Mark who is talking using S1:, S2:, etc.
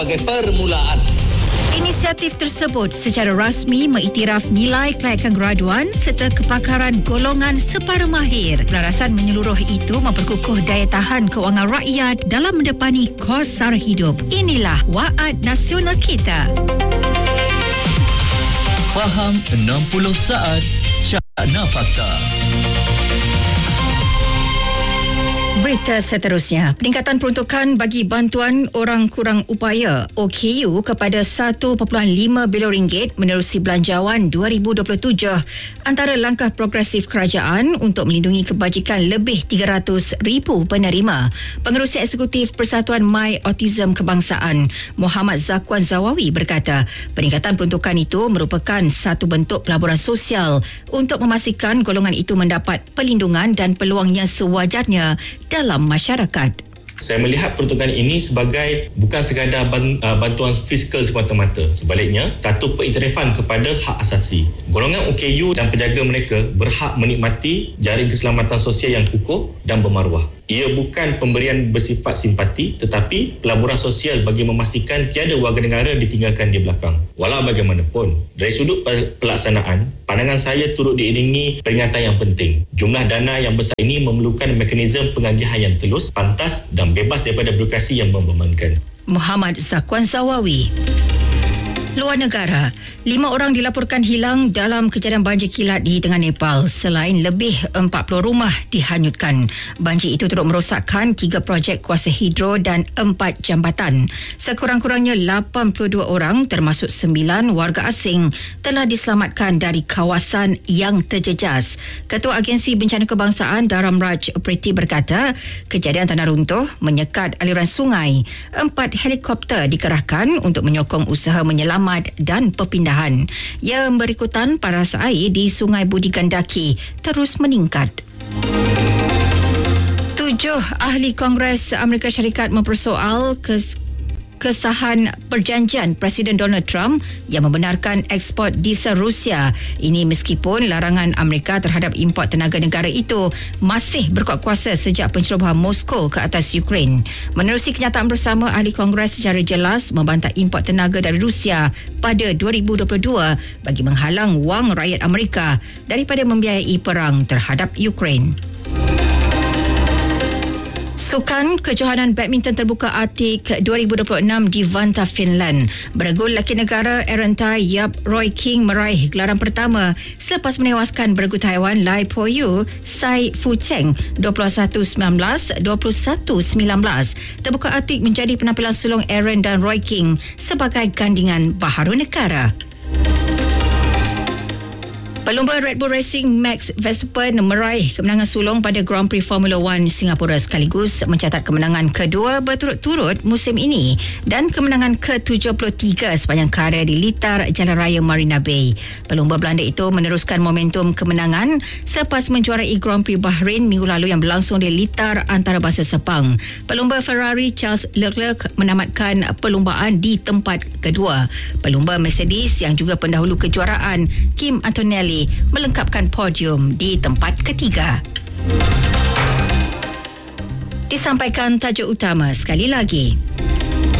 S1: sebagai permulaan.
S2: Inisiatif tersebut secara rasmi mengiktiraf nilai kelayakan graduan serta kepakaran golongan separuh mahir. Pelarasan menyeluruh itu memperkukuh daya tahan kewangan rakyat dalam mendepani kos sara hidup. Inilah Waad Nasional kita.
S3: Faham 60 saat Cakna Fakta.
S2: Berita seterusnya, peningkatan peruntukan bagi bantuan orang kurang upaya OKU kepada RM1.5 bilion menerusi Belanjawan 2027 antara langkah progresif kerajaan untuk melindungi kebajikan lebih 300,000 penerima. Pengerusi Eksekutif Persatuan My Autism Kebangsaan, Muhammad Zakwan Zawawi berkata, peningkatan peruntukan itu merupakan satu bentuk pelaburan sosial untuk memastikan golongan itu mendapat perlindungan dan peluang yang sewajarnya dalam masyarakat.
S4: Saya melihat peruntukan ini sebagai bukan sekadar bantuan fiskal semata-mata. Sebaliknya, satu pengiktirafan kepada hak asasi. Golongan OKU dan penjaga mereka berhak menikmati jaring keselamatan sosial yang kukuh dan bermaruah. Ia bukan pemberian bersifat simpati tetapi pelaburan sosial bagi memastikan tiada warga negara ditinggalkan di belakang. Walau bagaimanapun, dari sudut pelaksanaan, pandangan saya turut diiringi peringatan yang penting. Jumlah dana yang besar ini memerlukan mekanisme pengagihan yang telus, pantas dan bebas daripada birokrasi yang membebankan.
S2: Muhammad Zakwan Zawawi. Luar negara, 5 orang dilaporkan hilang dalam kejadian banjir kilat di tengah Nepal selain lebih 40 rumah dihanyutkan. Banjir itu turut merosakkan 3 projek kuasa hidro dan 4 jambatan. Sekurang-kurangnya 82 orang termasuk 9 warga asing telah diselamatkan dari kawasan yang terjejas. Ketua Agensi Bencana Kebangsaan Dharam Raj Preti berkata, kejadian tanah runtuh menyekat aliran sungai. 4 helikopter dikerahkan untuk menyokong usaha menyelamatkan dan perpindahan. Yang berikutan, paras air di Sungai Budi Gandaki terus meningkat. 7 ahli Kongres Amerika Syarikat mempersoal kesahan perjanjian Presiden Donald Trump yang membenarkan ekspor diesel Rusia. Ini meskipun larangan Amerika terhadap import tenaga negara itu masih berkuat kuasa sejak pencerobohan Moskow ke atas Ukraine. Menerusi kenyataan bersama, ahli Kongres secara jelas membantah import tenaga dari Rusia pada 2022 bagi menghalang wang rakyat Amerika daripada membiayai perang terhadap Ukraine. Sukan kejohanan badminton terbuka Arctic 2026 di Vantaa, Finland. Beregu lelaki negara Arantai Yap Roy King meraih gelaran pertama selepas menewaskan beregu Taiwan Lai Po Yu Sai Fu Cheng 21-19, 21-19. Terbuka Arctic menjadi penampilan sulung Aaron dan Roy King sebagai gandingan baharu negara. Pelumba Red Bull Racing Max Verstappen meraih kemenangan sulung pada Grand Prix Formula 1 Singapura sekaligus mencatat kemenangan kedua berturut-turut musim ini dan kemenangan ke-73 sepanjang karier di litar Jalan Raya Marina Bay. Pelumba Belanda itu meneruskan momentum kemenangan selepas menjuarai Grand Prix Bahrain minggu lalu yang berlangsung di litar antarabangsa Sepang. Pelumba Ferrari Charles Leclerc menamatkan perlumbaan di tempat kedua. Pelumba Mercedes yang juga pendahulu kejuaraan Kim Antonelli melengkapkan podium di tempat ketiga. Disampaikan tajuk utama sekali lagi.